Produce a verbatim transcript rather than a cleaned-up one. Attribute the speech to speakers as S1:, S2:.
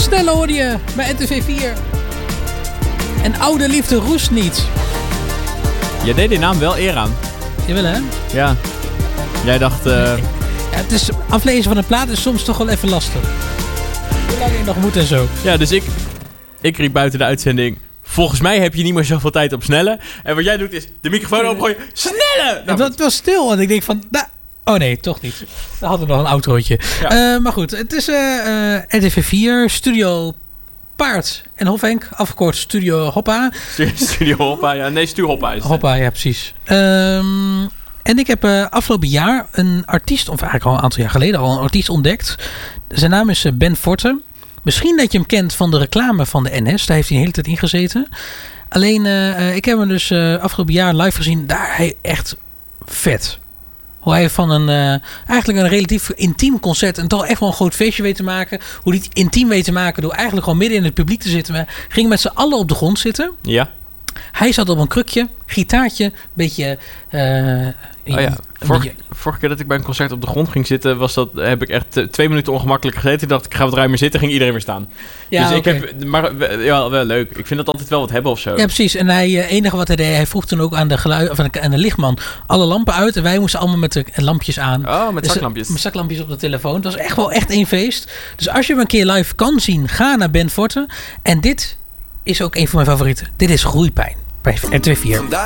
S1: Snelle hoorde je bij N T V vier. En Oude Liefde roest niet.
S2: Jij deed die naam wel eer aan.
S1: Jawel, hè?
S2: Ja. Jij dacht... Uh...
S1: Ja, het is aflezen van een plaat is soms toch wel even lastig. Hoe lang je nog moet en zo.
S2: Ja, dus ik, ik riep buiten de uitzending... Volgens mij heb je niet meer zoveel tijd op snelle. En wat jij doet is de microfoon opgooien. Snelle!
S1: Nou, het was stil. En ik denk van... Nou, oh nee, toch niet. Dan hadden we nog een outrootje. Ja. Uh, maar goed, het is uh, uh, R T V vier, Studio Paard en Hofhenk. Afgekort Studio Hoppa.
S2: Studio Hoppa, ja. Nee, Studio Hoppa is het.
S1: Hoppa, ja, precies. Um, en ik heb uh, afgelopen jaar een artiest, of eigenlijk al een aantal jaar geleden al een artiest ontdekt. Zijn naam is uh, Ben Forten. Misschien dat je hem kent van de reclame van de N S. Daar heeft hij een hele tijd in gezeten. Alleen, uh, ik heb hem dus uh, afgelopen jaar live gezien. Daar hij echt vet. Hoe hij van een uh, eigenlijk een relatief intiem concert en toch echt wel een groot feestje weet te maken. Hoe hij het intiem weet te maken door eigenlijk gewoon midden in het publiek te zitten. We gingen met z'n allen op de grond zitten.
S2: Ja.
S1: Hij zat op een krukje, gitaartje, een beetje... Uh,
S2: oh ja. Vorige, beetje... vorige keer dat ik bij een concert op de grond ging zitten, was dat, heb ik echt twee minuten ongemakkelijk gezeten. Ik dacht, ik ga wat ruimer zitten, ging iedereen weer staan. Ja, dus okay. ik heb, maar ja, wel leuk. Ik vind dat altijd wel wat hebben of zo.
S1: Ja, precies. En hij, uh, enige wat hij deed, hij vroeg toen ook aan de, geluid, of aan de lichtman alle lampen uit. En wij moesten allemaal met de lampjes aan.
S2: Oh, met dus, zaklampjes.
S1: Met zaklampjes op de telefoon. Het was echt wel echt één feest. Dus als je hem een keer live kan zien, ga naar Ben Forten. En dit is ook een van mijn favorieten. Dit is Groeipijn. Bij R T V vier.
S3: Vandaag